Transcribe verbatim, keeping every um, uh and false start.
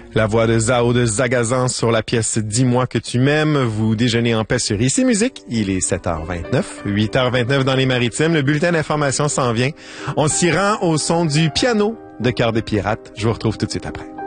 La voix de Zao de Zagazan sur la pièce « Dis-moi que tu m'aimes ». Vous déjeunez en paix sur Ici Musique. Il est sept heures vingt-neuf, huit heures vingt-neuf dans les Maritimes. Le bulletin d'information s'en vient. On s'y rend au son du piano de Cœur des Pirates. Je vous retrouve tout de suite après.